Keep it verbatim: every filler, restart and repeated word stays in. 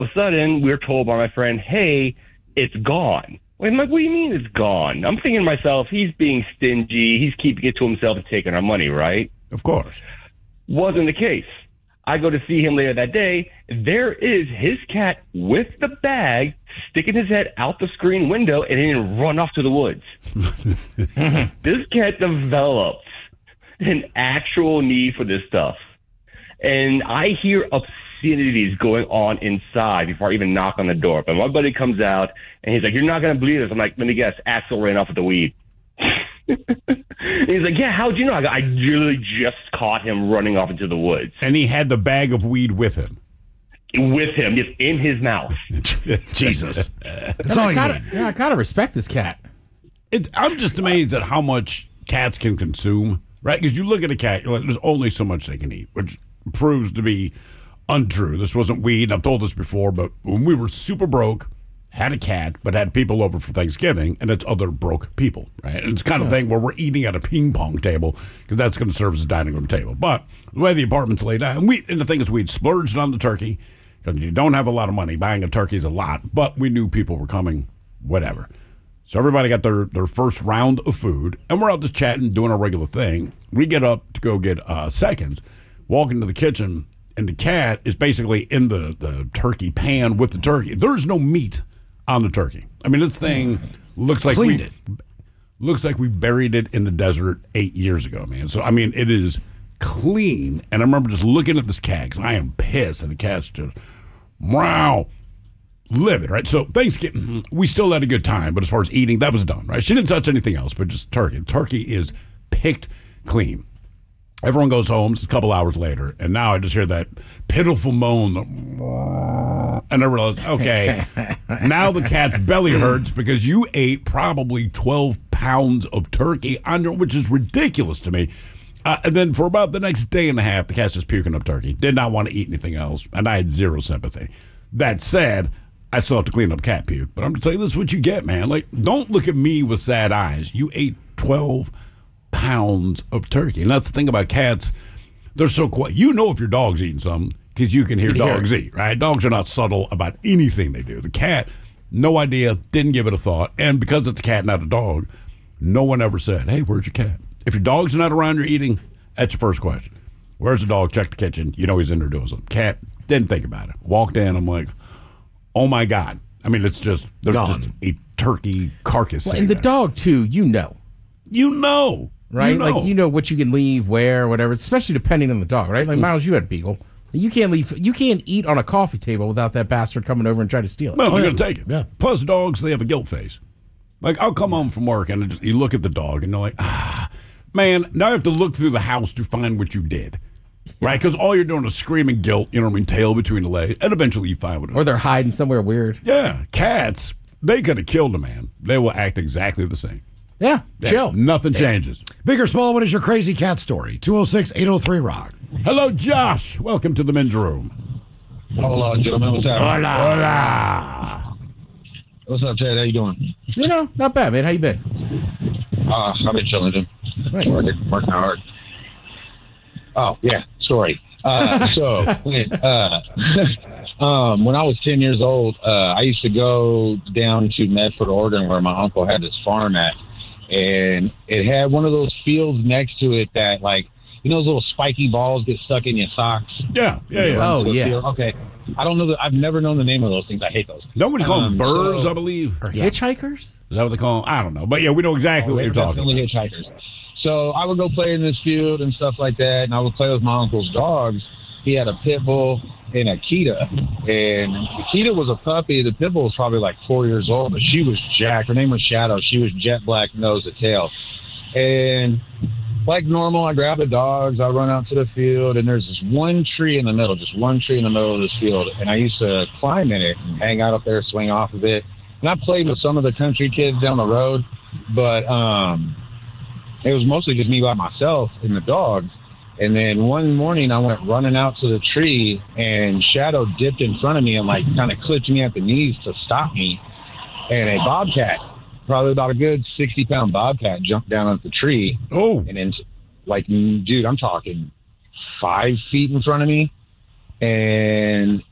of a sudden, we're told by my friend, hey, it's gone. I'm like, what do you mean it's gone? I'm thinking to myself, he's being stingy. He's keeping it to himself and taking our money, right? Of course. Wasn't the case. I go to see him later that day. There is his cat with the bag, sticking his head out the screen window, and then run off to the woods. This cat developed an actual need for this stuff. And I hear obscenities going on inside before I even knock on the door. But my buddy comes out, and he's like, you're not going to believe this. I'm like, let me guess, Axel ran off with the weed. And he's like, yeah, how'd you know? I, go, I literally just caught him running off into the woods. And he had the bag of weed with him. With him, just in his mouth. Jesus. That's all you need. Yeah, I kind of respect this cat. It, I'm just amazed at how much cats can consume, right? Because you look at a cat, you're like, there's only so much they can eat, which proves to be untrue. This wasn't weed. I've told this before, but when we were super broke, had a cat, but had people over for Thanksgiving, and it's other broke people, right? And it's kind of thing where we're eating at a ping pong table because that's going to serve as a dining room table. But the way the apartment's laid out, and, we, and the thing is we'd splurged on the turkey because you don't have a lot of money. Buying a turkey is a lot, but we knew people were coming, whatever. So everybody got their, their first round of food, and we're out just chatting, doing our regular thing. We get up to go get uh, seconds, walk into the kitchen, and the cat is basically in the, the turkey pan with the turkey. There's no meat on the turkey. I mean, this thing looks like Cleaned we it. looks like we buried it in the desert eight years ago, man. So I mean, it is clean. And I remember just looking at this cat because I am pissed, and the cat's just wow, livid, right? So Thanksgiving, we still had a good time, but as far as eating, that was done, right? She didn't touch anything else, but just turkey. Turkey is picked clean. Everyone goes home. It's a couple hours later, and now I just hear that pitiful moan, and I realize, okay, now the cat's belly hurts because you ate probably twelve pounds of turkey, on your, which is ridiculous to me. Uh, and then for about the next day and a half, the cat's just puking up turkey. Did not want to eat anything else, and I had zero sympathy. That said, I still have to clean up cat puke, but I'm going to tell you, this is what you get, man. Like, don't look at me with sad eyes. You ate twelve pounds of turkey. And that's the thing about cats. They're so quiet. You know if your dog's eating something because you can hear You can dogs hear eat, right? Dogs are not subtle about anything they do. The cat, no idea, didn't give it a thought. And because it's a cat, not a dog, no one ever said, hey, where's your cat? If your dog's not around, you're eating, that's your first question. Where's the dog? Check the kitchen. You know he's in there doing something. Cat, didn't think about it. Walked in, I'm like, oh my God. I mean, it's just, there's Gone. just a turkey carcass. Well, sitting and the there. dog, too, you know. You know. Right? You know. Like, you know what you can leave, where, whatever, especially depending on the dog, right? Like, Miles, you had Beagle. You can't leave, you can't eat on a coffee table without that bastard coming over and trying to steal it. Well, they're going to take it. Yeah. Plus, dogs, they have a guilt face. Like, I'll come home from work and just, you look at the dog and you're like, ah, man, now I have to look through the house to find what you did. Right? Because all you're doing is screaming guilt, you know what I mean, tail between the legs, and eventually you find what it is. Or they're hiding somewhere weird. Yeah, cats, they could have killed a man. They will act exactly the same. Yeah, Yeah, chill. Nothing changes. Big or small, what is your crazy cat story? two oh six, eight oh three, rock. Hello, Josh. Welcome to the men's room. Hello, gentlemen. What's happening? Hola. Hola. What's up, Ted? How you doing? You know, not bad, man. How you been? Uh, I've been chilling, Jim. Nice. Working, working hard. Oh, yeah. Sorry. Uh, so, uh, um, when I was ten years old, uh, I used to go down to Medford, Oregon, where my uncle had this farm at. And it had one of those fields next to it that, like, you know, those little spiky balls get stuck in your socks? Yeah, yeah, yeah. Oh, yeah. Field? Okay. I don't know. The, I've never known the name of those things. I hate those. Nobody call them Um, birds, so- I believe. Or Is hitchhikers? that what they call them? I don't know. But, yeah, we know exactly Oh, what they you're were talking about. definitely hitchhikers. So I would go play in this field and stuff like that, and I would play with my uncle's dogs. He had a pit bull and a Kita, and the Kita was a puppy. The pit bull was probably like four years old, but she was jacked. Her name was Shadow. She was jet black nose to tail. And like normal, I grab the dogs, I run out to the field, and there's this one tree in the middle, just one tree in the middle of this field, and I used to climb in it and hang out up there, swing off of it. And I played with some of the country kids down the road, but um, it was mostly just me by myself and the dogs. And then one morning I went running out to the tree, and Shadow dipped in front of me and like kind of clipped me at the knees to stop me. And a bobcat, probably about a good sixty pound bobcat, jumped down off the tree. Oh. And then, like, dude, I'm talking five feet in front of me. And